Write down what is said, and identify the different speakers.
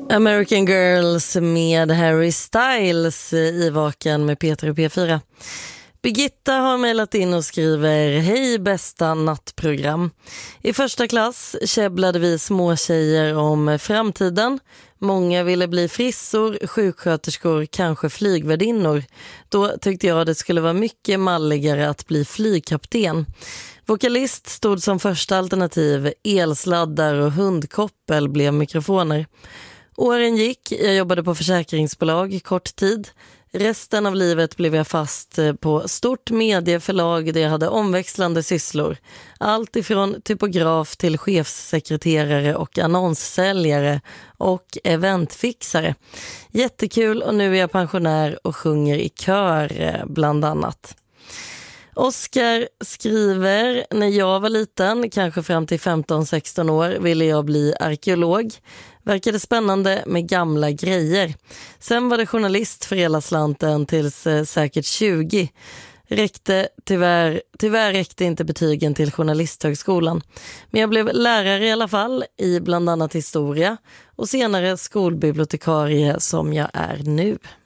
Speaker 1: American Girls med Harry Styles i Vaken med Peter och P4. Birgitta har mejlat in och skriver: Hej bästa nattprogram. I första klass käbblade vi små tjejer om framtiden. Många ville bli frissor, sjuksköterskor, kanske flygvärdinnor. Då tyckte jag det skulle vara mycket malligare att bli flygkapten. Vokalist stod som första alternativ, elsladdar och hundkoppel blev mikrofoner. Åren gick, jag jobbade på försäkringsbolag kort tid. Resten av livet blev jag fast på stort medieförlag där jag hade omväxlande sysslor. Allt ifrån typograf till chefssekreterare och annonssäljare och eventfixare. Jättekul, och nu är jag pensionär och sjunger i kör bland annat. Oskar skriver: när jag var liten, kanske fram till 15-16 år, ville jag bli arkeolog. Verkade spännande med gamla grejer. Sen var det journalist för hela slanten tills säkert 20. Tyvärr räckte inte betygen till journalisthögskolan. Men jag blev lärare i alla fall, i bland annat historia, och senare skolbibliotekarie som jag är nu.